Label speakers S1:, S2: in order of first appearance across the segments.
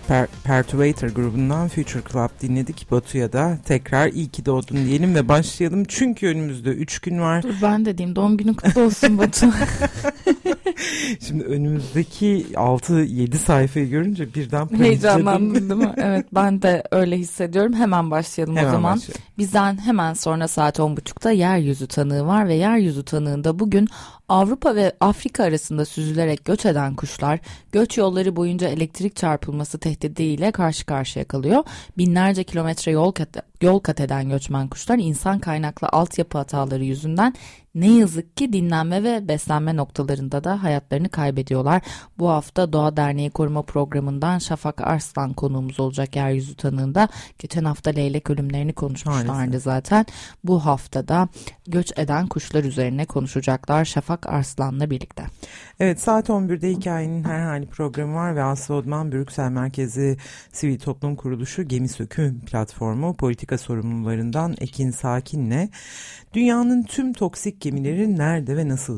S1: Perturbator grubundan Future Club dinledik. Batu'ya da tekrar iyi ki doğdun diyelim ve başlayalım. Çünkü önümüzde 3 gün var.
S2: Dur ben de diyeyim, doğum günün kutlu olsun Batu.
S1: Şimdi önümüzdeki 6-7 sayfayı görünce birden
S2: heyecanlandın değil mi? Evet, ben de öyle hissediyorum. Hemen başlayalım o zaman. Bizden hemen sonra saat 10.30'da Yeryüzü Tanığı var ve Yeryüzü Tanığı'nda bugün Avrupa ve Afrika arasında süzülerek göç eden kuşlar göç yolları boyunca elektrik çarpılması tehdidiyle karşı karşıya kalıyor. Binlerce kilometre yol kat eden göçmen kuşlar insan kaynaklı altyapı hataları yüzünden ne yazık ki dinlenme ve beslenme noktalarında da hayatlarını kaybediyorlar. Bu hafta Doğa Derneği Koruma Programı'ndan Şafak Arslan konuğumuz olacak Yeryüzü Tanığı'nda. Geçen hafta leylek ölümlerini konuşmuşlardı zaten. Bu haftada göç eden kuşlar üzerine konuşacaklar Şafak Arslan'la birlikte.
S1: Evet, saat 11'de Hikayenin Her Hali programı var ve Aslı Odman Brüksel merkezi sivil toplum kuruluşu Gemi Söküm platformu politika sorumlularından Ekin Sakin'le dünyanın tüm toksik gemileri nerede ve nasıl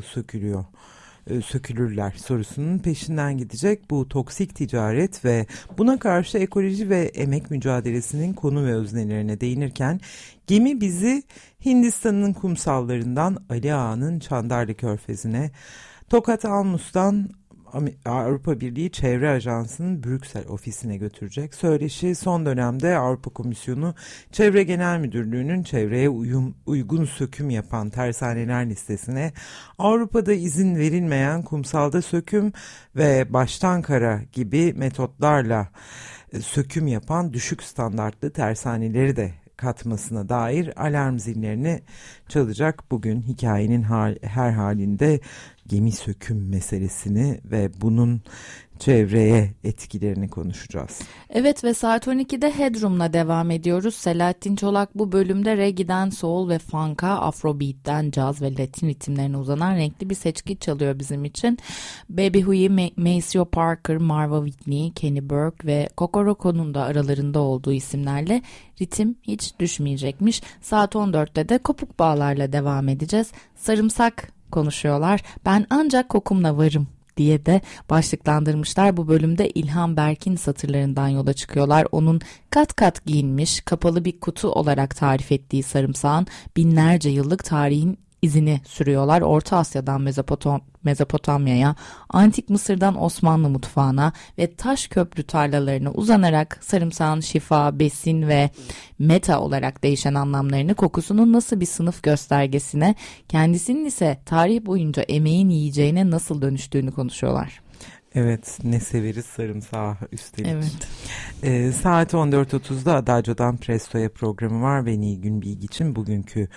S1: sökülürler sorusunun peşinden gidecek. Bu toksik ticaret ve buna karşı ekoloji ve emek mücadelesinin konu ve öznelerine değinirken gemi bizi Hindistan'ın kumsallarından Ali Ağa'nın Çandarlı Körfezi'ne, Tokat Almus'tan Avrupa Birliği Çevre Ajansı'nın Brüksel ofisine götürecek. Söyleşi son dönemde Avrupa Komisyonu Çevre Genel Müdürlüğü'nün çevreye uygun söküm yapan tersaneler listesine Avrupa'da izin verilmeyen kumsalda söküm ve baştan kara gibi metotlarla söküm yapan düşük standartlı tersaneleri de katmasına dair alarm zillerini çalacak. Bugün hikayenin her halinde gemi söküm meselesini ve bunun çevreye etkilerini konuşacağız.
S2: Evet ve saat 12'de Headroom'la devam ediyoruz. Selahattin Çolak bu bölümde reggae'den soul ve funk'a, afrobeat'ten caz ve latin ritimlerine uzanan renkli bir seçki çalıyor bizim için. Baby Huey, Maceo Parker, Marva Whitney, Kenny Burke ve Kokoroko'nun da aralarında olduğu isimlerle ritim hiç düşmeyecekmiş. Saat 14'te de kopuk bağlarla devam edeceğiz. Sarımsak konuşuyorlar. Ben ancak kokumla varım diye de başlıklandırmışlar. Bu bölümde İlhan Berk'in satırlarından yola çıkıyorlar. Onun kat kat giyinmiş, kapalı bir kutu olarak tarif ettiği sarımsağın binlerce yıllık tarihin izini sürüyorlar. Orta Asya'dan Mezopotamya'ya, Antik Mısır'dan Osmanlı mutfağına ve taş köprü tarlalarına uzanarak sarımsağın şifa, besin ve meta olarak değişen anlamlarını, kokusunun nasıl bir sınıf göstergesine, kendisinin ise tarih boyunca emeğin yiyeceğine nasıl dönüştüğünü konuşuyorlar.
S1: Evet, ne severiz sarımsağı üstelik.
S2: Evet.
S1: Saat 14.30'da Adagio'dan Presto'ya programı var ve Nilgün Bilgiç'in bugünkü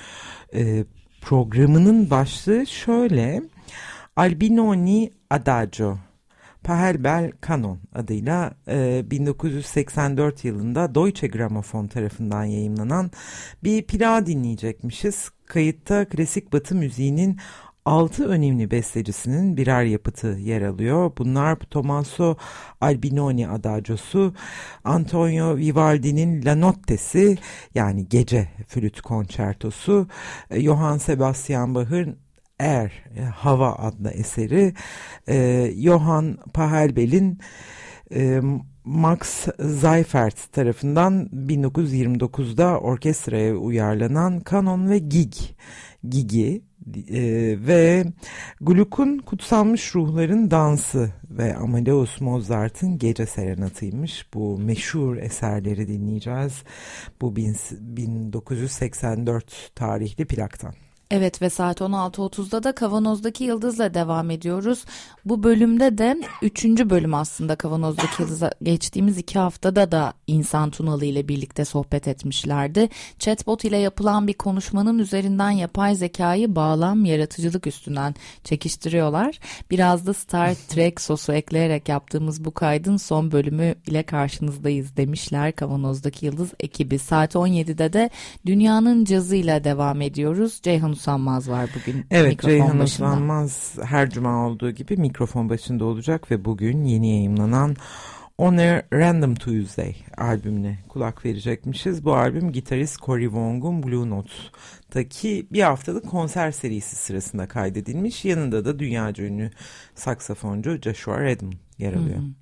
S1: programının başlığı şöyle: Albinoni Adagio, Pahelbel Kanon adıyla 1984 yılında Deutsche Grammophon tarafından yayımlanan bir plağı dinleyecekmişiz. Kayıtta klasik batı müziğinin 6 önemli bestecisinin birer yapıtı yer alıyor. Bunlar Tommaso Albinoni Adagio'su, Antonio Vivaldi'nin La Notte'si yani gece flüt konçertosu, Johann Sebastian Bach'ın Hava adlı eseri, Johann Pachelbel'in Max Seifert tarafından 1929'da orkestraya uyarlanan Kanon ve Gigi ve Gluck'un Kutsanmış Ruhların Dansı ve Amadeus Mozart'ın Gece Serenatıymış. Bu meşhur eserleri dinleyeceğiz. Bu 1984 tarihli plaktan.
S2: Evet ve saat 16.30'da da Kavanoz'daki Yıldız'la devam ediyoruz. Bu bölümde de 3. bölüm aslında Kavanoz'daki Yıldız'a. Geçtiğimiz 2 haftada da İnsan Tunalı ile birlikte sohbet etmişlerdi. Chatbot ile yapılan bir konuşmanın üzerinden yapay zekayı bağlam, yaratıcılık üstünden çekiştiriyorlar. Biraz da Star Trek sosu ekleyerek yaptığımız bu kaydın son bölümü ile karşınızdayız demişler Kavanoz'daki Yıldız ekibi. Saat 17'de de Dünyanın Cazı'yla devam ediyoruz. Ceyhan Usanmaz var bugün.
S1: Evet, Ceyhan Usanmaz her cuma olduğu gibi mikrofon başında olacak ve bugün yeni yayımlanan On a Random Tuesday albümüne kulak verecekmişiz. Bu albüm gitarist Cory Wong'un Blue Note'daki bir haftalık konser serisi sırasında kaydedilmiş. Yanında da dünyaca ünlü saksafoncu Joshua Redman yer alıyor.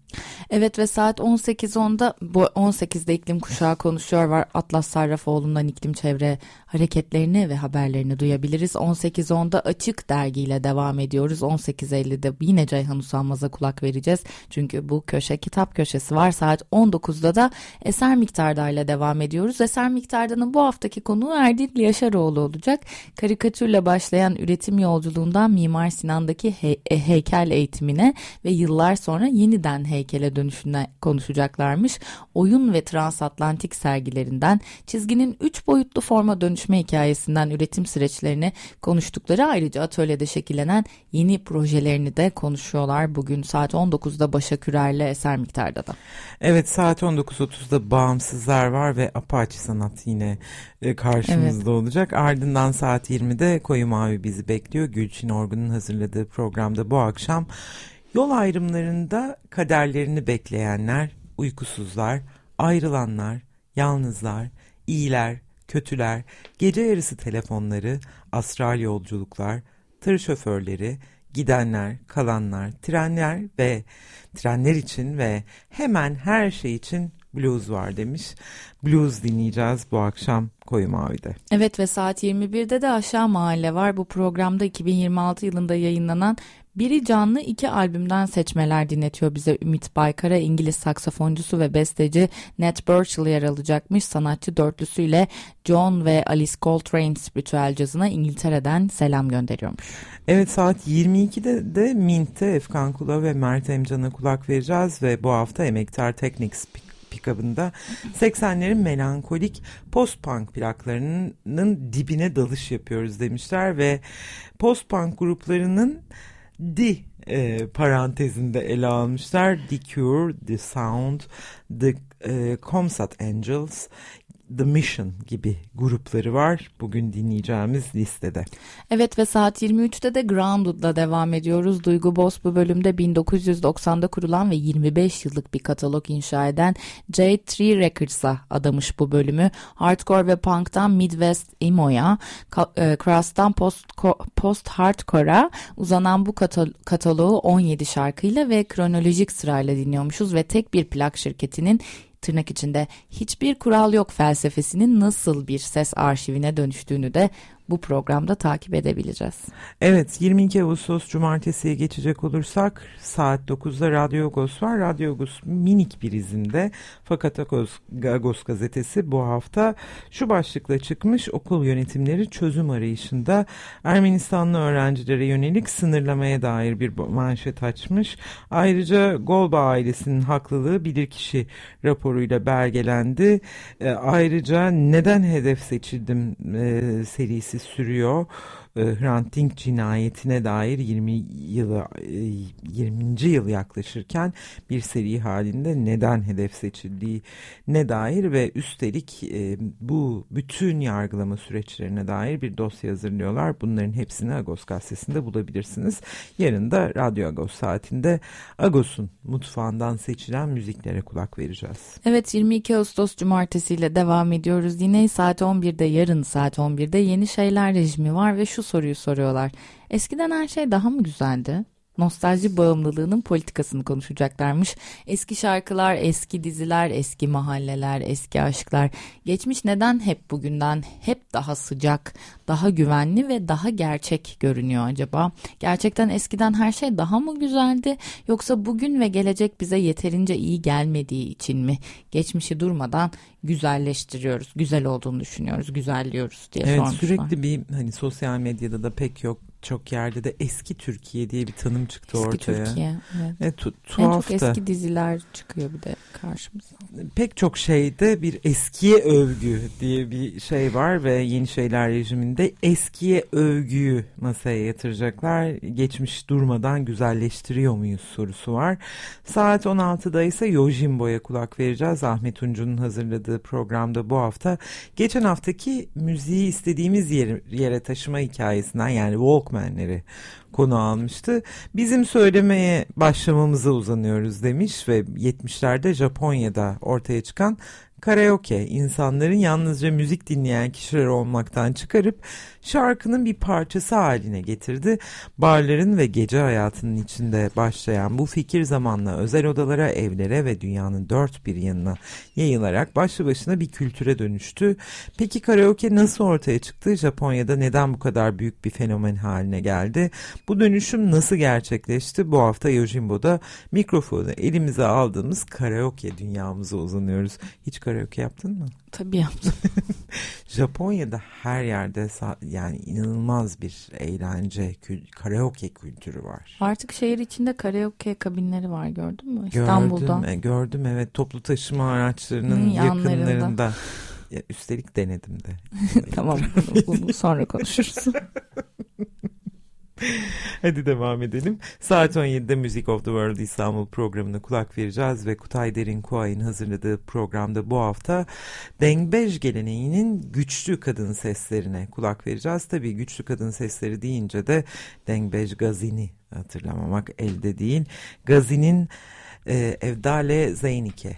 S2: Evet ve saat 18.10'da bu 18'de iklim kuşağı konuşuyor var. Atlas Sarrafoğlu'ndan iklim çevre hareketlerini ve haberlerini duyabiliriz. 18.10'da Açık dergiyle devam ediyoruz. 18.50'de yine Ceyhan Usanmaz'a kulak vereceğiz. Çünkü bu köşe kitap köşesi var. Saat 19'da da Eser Miktar'da ile devam ediyoruz. Eser Miktar'danın bu haftaki konuğu Erdil Yaşaroğlu olacak. Karikatürle başlayan üretim yolculuğundan Mimar Sinan'daki heykel eğitimine ve yıllar sonra yeniden heykele dönüşüne konuşacaklarmış. Oyun ve transatlantik sergilerinden çizginin 3 boyutlu forma dönüşme hikayesinden üretim süreçlerini konuştukları, ayrıca atölyede şekillenen yeni projelerini de konuşuyorlar. Bugün saat 19'da Başak Ürer'le Eser Miktar'da da.
S1: Evet, saat 19.30'da Bağımsızlar var ve Apache Sanat yine karşımızda olacak. Ardından saat 20'de Koyu Mavi bizi bekliyor. Gülçin Orgun'un hazırladığı programda bu akşam yol ayrımlarında kaderlerini bekleyenler, uykusuzlar, ayrılanlar, yalnızlar, iyiler, kötüler, gece yarısı telefonları, astral yolculuklar, tır şoförleri, gidenler, kalanlar, trenler ve trenler için ve hemen her şey için blues var demiş. Blues dinleyeceğiz bu akşam Koyu Mavi'de.
S2: Evet ve saat 21'de de Aşağı Mahalle var. Bu programda 2026 yılında yayınlanan Biri Canlı 2 albümden seçmeler dinletiyor bize Ümit Baykara. İngiliz saksafoncusu ve besteci Nat Burchell yer alacakmış. Sanatçı dörtlüsüyle John ve Alice Coltrane spiritüel cazına İngiltere'den selam gönderiyormuş.
S1: Evet, saat 22'de de Mint'te Efkan Kula ve Mert Emcan'a kulak vereceğiz ve bu hafta Emektar Technics Pick-up'ında 80'lerin melankolik post-punk plaklarının dibine dalış yapıyoruz demişler ve post-punk gruplarının parantezinde ele almışlar. The Cure, The Sound, The Comsat Angels, The Mission gibi grupları var bugün dinleyeceğimiz listede.
S2: Evet ve saat 23'te de Grounded'la devam ediyoruz. Duygu Boz bu bölümde 1990'da kurulan ve 25 yıllık bir katalog inşa eden J3 Records'a adamış bu bölümü. Hardcore ve punk'tan Midwest Emo'ya, Crust'tan post-hardcore'a uzanan bu kataloğu 17 şarkıyla ve kronolojik sırayla dinliyormuşuz ve tek bir plak şirketinin tırnak içinde hiçbir kural yok felsefesinin nasıl bir ses arşivine dönüştüğünü de bu programda takip edebileceğiz.
S1: Evet, 22 Ağustos Cumartesi'ye geçecek olursak saat 9'da Radyo Agos var. Radyo Agos minik bir izinde, fakat Agos gazetesi bu hafta şu başlıkla çıkmış: okul yönetimleri çözüm arayışında, Ermenistanlı öğrencilere yönelik sınırlamaya dair bir manşet açmış. Ayrıca Golba ailesinin haklılığı bilirkişi raporuyla belgelendi. Ayrıca neden hedef seçildim serisi sürüyor. Hrant Dink cinayetine dair 20. yıl yaklaşırken bir seri halinde neden hedef seçildiğine dair ve üstelik bu bütün yargılama süreçlerine dair bir dosya hazırlıyorlar. Bunların hepsini Agos gazetesinde bulabilirsiniz. Yarın da Radyo Agos saatinde Agos'un mutfağından seçilen müziklere kulak vereceğiz.
S2: Evet, 22 Ağustos Cumartesi ile devam ediyoruz. Yine saat 11'de, yarın saat 11'de Yeni Şeyler rejimi var ve şu soruyu soruyorlar: eskiden her şey daha mı güzeldi? Nostalji bağımlılığının politikasını konuşacaklarmış. Eski şarkılar, eski diziler, eski mahalleler, eski aşklar. Geçmiş neden hep bugünden hep daha sıcak, daha güvenli ve daha gerçek görünüyor acaba? Gerçekten eskiden her şey daha mı güzeldi? Yoksa bugün ve gelecek bize yeterince iyi gelmediği için mi geçmişi durmadan güzelleştiriyoruz, güzel olduğunu düşünüyoruz, güzelliyoruz diye sormuşlar.
S1: Evet, sürekli bir sosyal medyada da çok yerde de eski Türkiye diye bir tanım çıktı
S2: eski
S1: ortaya.
S2: Türkiye, evet.
S1: Tuhaf
S2: en çok
S1: da.
S2: eski diziler çıkıyor bir de karşımıza.
S1: Pek çok şeyde bir eskiye övgü diye bir şey var ve Yeni Şeyler rejiminde eskiye övgüyü masaya yatıracaklar. Geçmiş durmadan güzelleştiriyor muyuz sorusu var. Saat 16'da ise Yojimbo'ya kulak vereceğiz. Ahmet Uncu'nun hazırladığı programda bu hafta geçen haftaki müziği istediğimiz yere taşıma hikayesinden, yani Walkman'leri konu almıştı. Bizim söylemeye başlamamıza uzanıyoruz demiş ve 70'lerde Japonya'da ortaya çıkan karaoke insanların yalnızca müzik dinleyen kişiler olmaktan çıkarıp şarkının bir parçası haline getirdi. Barların ve gece hayatının içinde başlayan bu fikir zamanla özel odalara, evlere ve dünyanın dört bir yanına yayılarak başlı başına bir kültüre dönüştü. Peki karaoke nasıl ortaya çıktı? Japonya'da neden bu kadar büyük bir fenomen haline geldi? Bu dönüşüm nasıl gerçekleşti? Bu hafta Yojimbo'da mikrofonu elimize aldığımız karaoke dünyamıza uzanıyoruz. Hiç karaoke yaptın mı?
S2: Tabii yaptım.
S1: Japonya'da her yerde yani inanılmaz bir eğlence, karaoke kültürü var.
S2: Artık şehir içinde karaoke kabinleri var, gördün mü? İstanbul'da.
S1: Gördüm evet, toplu taşıma araçlarının yakınlarında. Ya, üstelik denedim de.
S2: Tamam, bunu sonra konuşuruz.
S1: Hadi devam edelim. Saat 17'de Music of the World İstanbul programına kulak vereceğiz ve Kutay Derinkuay'ın hazırladığı programda bu hafta Dengbej geleneğinin güçlü kadın seslerine kulak vereceğiz. Tabii güçlü kadın sesleri deyince de Dengbej Gazi'ni hatırlamamak elde değil. Gazi'nin Evdale Zeynike,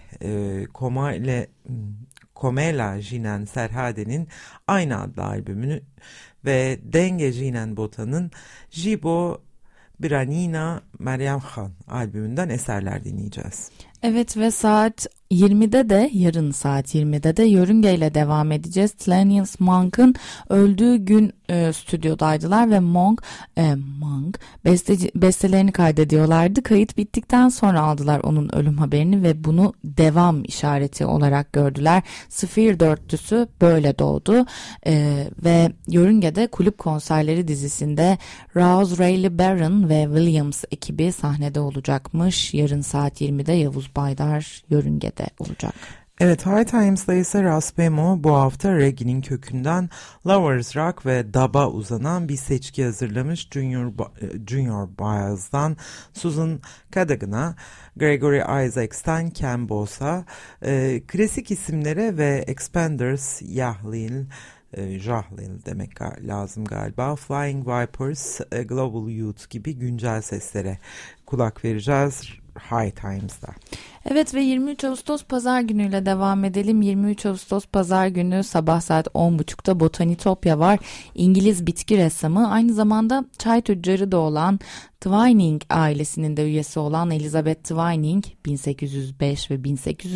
S1: Komela Jinen Serhade'nin aynı adlı albümünü ve Denge Jinen Bota'nın Jibo Branina Meryem Khan albümünden eserler dinleyeceğiz.
S2: Evet ve saat 20'de de yarın saat 20'de de Yörünge ile devam edeceğiz. Thelonious Monk'ın öldüğü gün stüdyodaydılar ve Monk bestelerini kaydediyorlardı. Kayıt bittikten sonra aldılar onun ölüm haberini ve bunu devam işareti olarak gördüler. Sphere dörtlüsü böyle doğdu ve Yörünge'de kulüp konserleri dizisinde Rouse Rayleigh Barron ve Williams ekibi sahnede olacakmış. Yarın saat 20'de Yavuz Baydar Yörünge'de olacak.
S1: Evet, High Times'da ise Raspemo bu hafta reggae'nin kökünden Lovers Rock ve dub'a uzanan bir seçki hazırlamış. Junior Biles'dan Susan Cadogan'a, Gregory Isaacs'tan Ken Bosa, klasik isimlere ve Expanders, Jahlil demek lazım galiba, Flying Vipers, Global Youth gibi güncel seslere kulak vereceğiz High Times'da.
S2: Evet ve 23 Ağustos Pazar günüyle devam edelim. 23 Ağustos Pazar günü sabah saat 10.30'da Botanitopya var. İngiliz bitki ressamı, aynı zamanda çay tüccarı da olan Twining ailesinin de üyesi olan Elizabeth Twining 1805 ve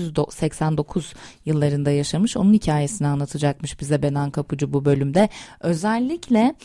S2: 1889 yıllarında yaşamış. Onun hikayesini anlatacakmış bize Benan Kapıcı bu bölümde. Özellikle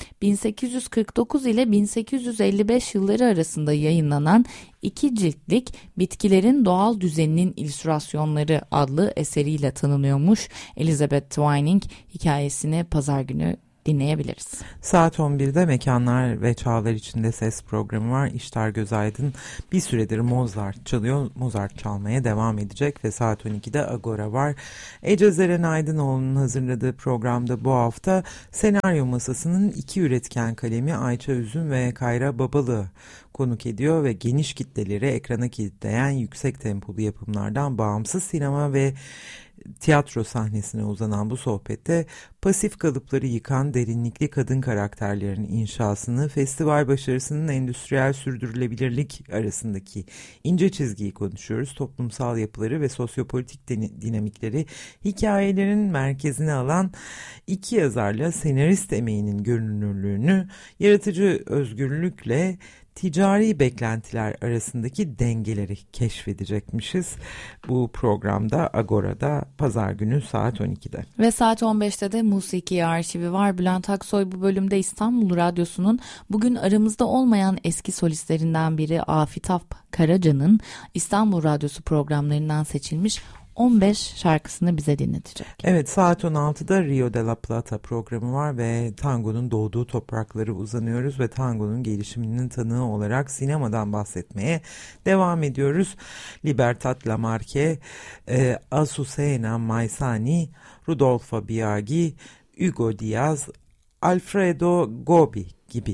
S2: 1849 ile 1855 yılları arasında yayınlanan 2 ciltlik Bitkilerin Doğal Düzeninin İllüstrasyonları adlı eseriyle tanınıyormuş. Elizabeth Twining hikayesini pazar günü dinleyebiliriz.
S1: Saat 11'de Mekanlar ve Çağlar içinde ses programı var. İştar Gözaydın bir süredir Mozart çalıyor. Mozart çalmaya devam edecek ve saat 12'de Agora var. Ece Zeren Aydınoğlu'nun hazırladığı programda bu hafta senaryo masasının 2 üretken kalemi Ayça Üzüm ve Kayra Babalı konuk ediyor ve geniş kitleleri ekrana kilitleyen yüksek tempolu yapımlardan bağımsız sinema ve tiyatro sahnesine uzanan bu sohbette pasif kalıpları yıkan derinlikli kadın karakterlerin inşasını, festival başarısının endüstriyel sürdürülebilirlik arasındaki ince çizgiyi konuşuyoruz. Toplumsal yapıları ve sosyopolitik dinamikleri hikayelerin merkezine alan iki yazarla senarist emeğinin görünürlüğünü, yaratıcı özgürlükle ticari beklentiler arasındaki dengeleri keşfedecekmişiz. Bu programda Agora'da pazar günü saat 12'de.
S2: Ve saat 15'te de Musiki Arşivi var. Bülent Aksoy bu bölümde İstanbul Radyosu'nun bugün aramızda olmayan eski solistlerinden biri Afitap Karaca'nın İstanbul Radyosu programlarından seçilmiş 15 şarkısını bize dinletecek.
S1: Evet, saat 16'da Rio de la Plata programı var ve tangonun doğduğu toprakları uzanıyoruz ve tangonun gelişiminin tanığı olarak sinemadan bahsetmeye devam ediyoruz. Libertad Lamarque, Azucena Maisani, Rudolfo Biaggi, Hugo Diaz, Alfredo Gobi gibi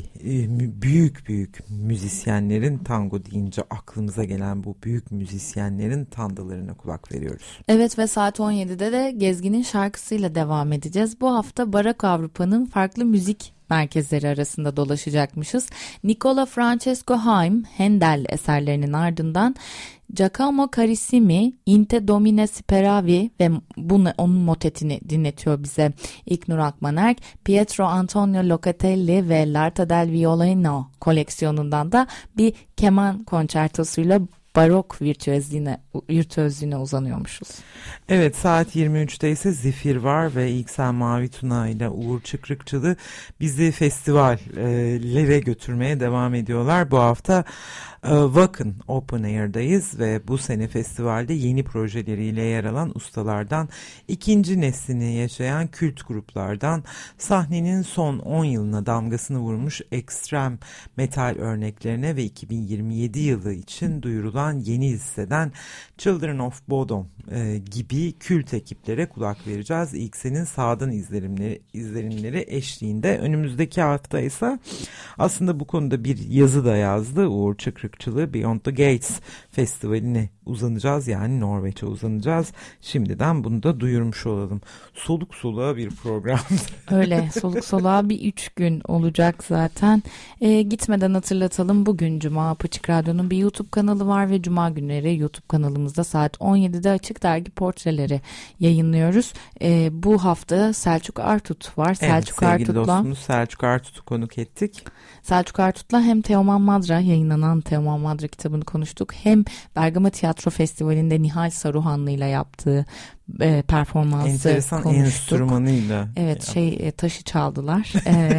S1: büyük müzisyenlerin, tango deyince aklımıza gelen bu büyük müzisyenlerin tandalarına kulak veriyoruz.
S2: Evet ve saat 17'de de Gezgin'in şarkısıyla devam edeceğiz. Bu hafta Barak Avrupa'nın farklı müzik merkezleri arasında dolaşacakmışız. Nicola Francesco Haim, Handel eserlerinin ardından Giacomo Carissimi, Inte Domine Speravi ve onun motetini dinletiyor bize İlknur Akmanerk. Pietro Antonio Locatelli ve L'Arte del Violino koleksiyonundan da bir keman konçertosuyla barok virtüözlüğüne uzanıyormuşuz.
S1: Evet, saat 23'te ise Zifir var ve İlksel Mavi Tuna ile Uğur Çıkrıkçılı bizi festivallere götürmeye devam ediyorlar. Bu hafta Wacken Open Air'dayız ve bu sene festivalde yeni projeleriyle yer alan ustalardan, ikinci neslini yaşayan kült gruplardan, sahnenin son 10 yılına damgasını vurmuş ekstrem metal örneklerine ve 2027 yılı için duyurulan yeni listeden Children of Bodom gibi kült ekiplere kulak vereceğiz. İlksenin sağdan izlenimleri eşliğinde. Önümüzdeki hafta ise aslında bu konuda bir yazı da yazdı Uğur Çıkrıkçılı. Beyond the Gates Festivali'ne uzanacağız, yani Norveç'e uzanacağız. Şimdiden bunu da duyurmuş olalım. Soluk soluğa bir program.
S2: Öyle, soluk soluğa bir 3 gün olacak zaten. Gitmeden hatırlatalım, bugün Cuma Apaçık Radyo'nun bir YouTube kanalı var ve Cuma günleri YouTube kanalımızda saat 17'de Açık Dergi portreleri yayınlıyoruz. Bu hafta Selçuk Artut var.
S1: Evet,
S2: Selçuk
S1: sevgili
S2: Artut'la,
S1: dostumuz Selçuk Artut'u konuk ettik.
S2: Selçuk Artut'la hem Teoman Madra, yayınlanan Teoman Madra kitabını konuştuk. Hem Bergama Tiyatro Festivali'nde Nihal Saruhanlı ile yaptığı performansı
S1: enteresan
S2: konuştuk.
S1: Enstrümanıyla.
S2: Evet, taşı çaldılar.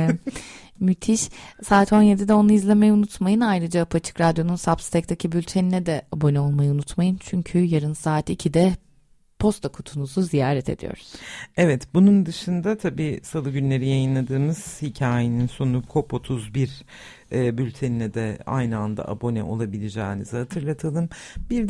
S2: Müthiş. Saat 17'de onu izlemeyi unutmayın. Ayrıca Apaçık Radyo'nun Substack'taki bültenine de abone olmayı unutmayın. Çünkü yarın saat 2'de posta kutunuzu ziyaret ediyoruz.
S1: Evet, bunun dışında tabii salı günleri yayınladığımız Hikayenin Sonu COP31 bültenine de aynı anda abone olabileceğinizi hatırlatalım. Bir de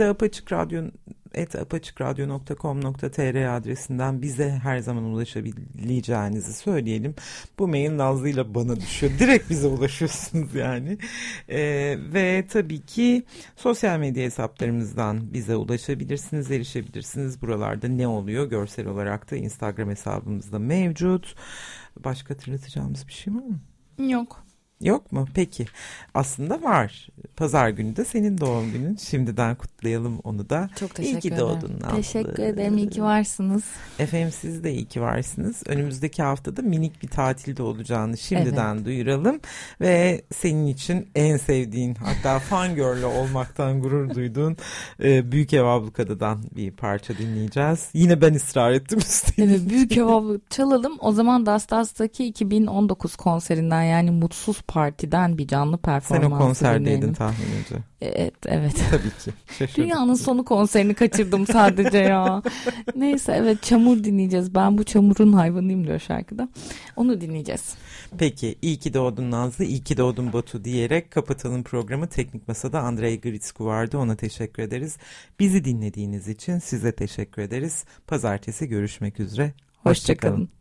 S1: apaçıkradyo.com.tr adresinden bize her zaman ulaşabileceğinizi söyleyelim. Bu mail Nazlı ile bana düşüyor. Direkt bize ulaşıyorsunuz yani. Ve tabii ki sosyal medya hesaplarımızdan bize ulaşabilirsiniz, erişebilirsiniz. Buralarda ne oluyor görsel olarak da Instagram hesabımızda mevcut. Başka hatırlatacağımız bir şey var mı?
S2: Yok.
S1: Yok mu? Peki. Aslında var. Pazar günü de senin doğum günün. Şimdiden kutlayalım onu da.
S2: Çok teşekkür ederim.
S1: İyi ki doğdun Nazlı.
S2: Teşekkür ederim. İyi ki varsınız.
S1: Efendim, siz de iyi ki varsınız. Önümüzdeki haftada minik bir tatilde olacağını şimdiden duyuralım. Ve senin için en sevdiğin, hatta fangirl olmaktan gurur duyduğun Büyük Ev Ablukada'dan bir parça dinleyeceğiz. Yine ben ısrar ettim üstelik.
S2: Evet, Büyük Ev Abluka çalalım. O zaman Dastas'taki 2019 konserinden, yani Mutsuz Parti'den bir canlı performansı
S1: dinleyelim. Sen o konserdeydin
S2: dinleyelim.
S1: tahminimce.
S2: Evet.
S1: Tabii ki. Şaşırdım.
S2: Dünyanın sonu konserini kaçırdım sadece ya. Neyse, evet, Çamur dinleyeceğiz. Ben bu çamurun hayvanıyım diyor şarkıda. Onu dinleyeceğiz.
S1: Peki, iyi ki doğdun Nazlı, iyi ki doğdun Batu diyerek kapatalım programı. Teknik Masa'da Andrei Gritsku vardı, ona teşekkür ederiz. Bizi dinlediğiniz için size teşekkür ederiz. Pazartesi görüşmek üzere. Hoşça kalın.